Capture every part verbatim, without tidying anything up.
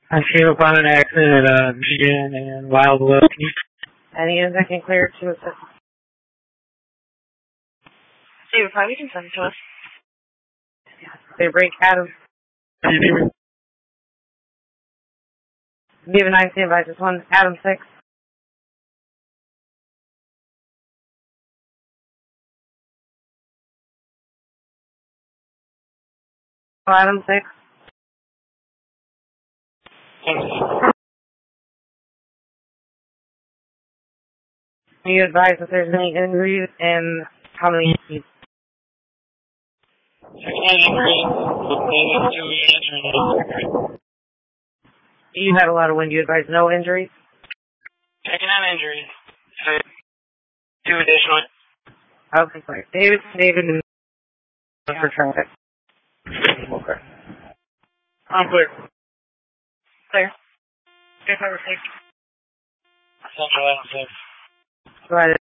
I came upon an accident at uh, Michigan and Wildwood. Any is I can clear to assist. David five, you can send it to us. They break Adam. David nine, stand by. Just one. Adam six. Adam six. Can you advise if there's any injuries and how many? You had a lot of wind. You advise no injuries? Checking on injuries. Two additional. Okay, sorry. David, David, for traffic. Okay. I'm clear. Clear. Good number six. Central Adam six. Go ahead.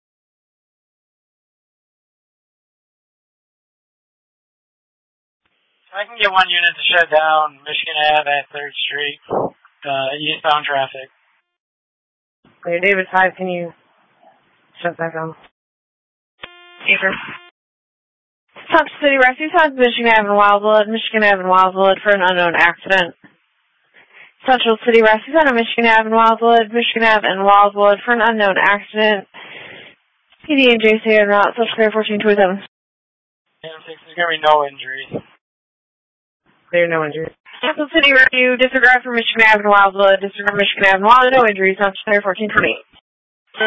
I can get one unit to shut down Michigan Avenue at third Street, uh, eastbound traffic. Okay, David five, can you shut that down? Paper. Central City Rescue Sons, Michigan Avenue Wildwood, Michigan Avenue Wildwood for an unknown accident. Central City Rescue Center, Michigan Avenue Wildwood, Michigan Avenue Wildwood for an unknown accident. P D and J C en route, Social Care fourteen twenty-seven. Adam six, there's going to be no injuries. Clear, no injuries. Central City Rescue, disregard for Michigan Avenue Wildwood, disregard for Michigan Avenue Wildwood, no injuries, Social Care fourteen twenty-eight.